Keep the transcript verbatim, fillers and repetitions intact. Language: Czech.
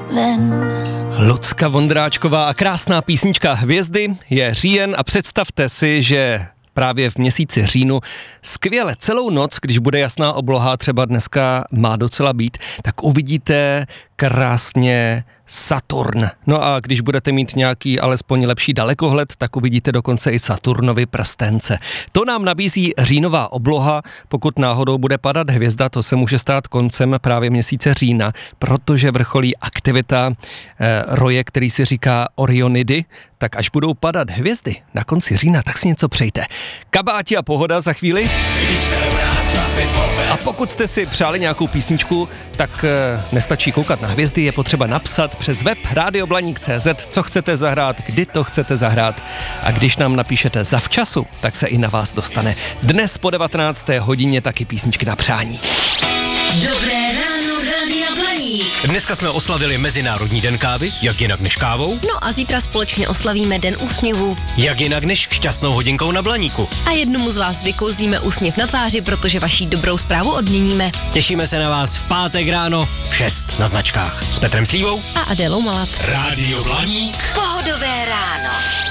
ven. Lucka Vondráčková a krásná písnička Hvězdy, je říjen a představte si, že právě v měsíci říjnu skvěle celou noc, když bude jasná obloha, třeba dneska má docela být, tak uvidíte krásně Saturn. No a když budete mít nějaký alespoň lepší dalekohled, tak uvidíte dokonce i Saturnovy prstence. To nám nabízí říjnová obloha, pokud náhodou bude padat hvězda, to se může stát koncem právě měsíce října, protože vrcholí aktivita eh, roje, který si říká Orionidy, tak až budou padat hvězdy na konci října, tak si něco přejte. Kabáti a pohoda za chvíli. A pokud jste si přáli nějakou písničku, tak e, nestačí koukat na hvězdy, je potřeba napsat přes web rádio blaník tečka cé zet, co chcete zahrát, kdy to chcete zahrát. A když nám napíšete zavčasu, tak se i na vás dostane. Dnes po devatenácté hodině taky písničky na přání. Dobré ráno, Rádia Blaník. Dneska jsme oslavili Mezinárodní den kávy, jak jinak než kávou. No a zítra společně oslavíme Den úsměvů. Jak jinak než šťastnou hodinkou na Blaníku. A jednomu z vás vykouzlíme úsměv na tváři, protože vaší dobrou zprávu odměníme. Těšíme se na vás v pátek ráno v šest na značkách. S Petrem Slívou A Adélou Malat. Rádio Blaník. Pohodové ráno.